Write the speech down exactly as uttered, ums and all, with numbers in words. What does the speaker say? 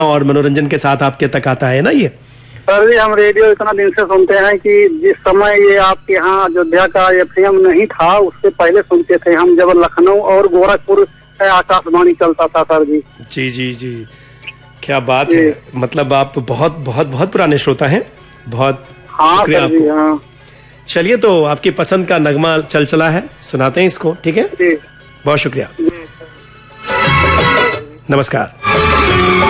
और मनोरंजन के साथ आपके तक आता है ना ये। सर जी हम रेडियो इतना दिन से सुनते हैं कि जिस समय ये आपके यहाँ अयोध्या का एफएम नहीं था उससे पहले सुनते थे हम, जब लखनऊ और गोरखपुर आकाशवाणी चलता था सर जी। जी जी जी क्या बात है, मतलब आप बहुत बहुत बहुत पुराने श्रोता हैं। बहुत हाँ शुक्रिया सर जी, आपको। हाँ। चलिए तो आपकी पसंद का नगमा चल चला है, सुनाते हैं इसको, ठीक है। जी बहुत शुक्रिया, जी। नमस्कार।